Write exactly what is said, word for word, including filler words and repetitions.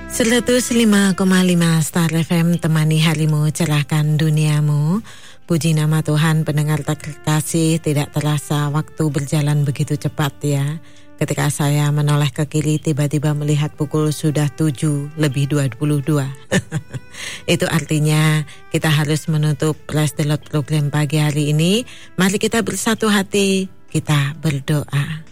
seratus lima koma lima Star F M, temani harimu, cerahkan duniamu. Puji nama Tuhan, pendengar terkasih, tidak terasa waktu berjalan begitu cepat ya. Ketika saya menoleh ke kiri, tiba-tiba melihat pukul sudah tujuh lebih dua puluh dua. Itu artinya kita harus menutup Praise the Lord program pagi hari ini. Mari kita bersatu hati, kita berdoa.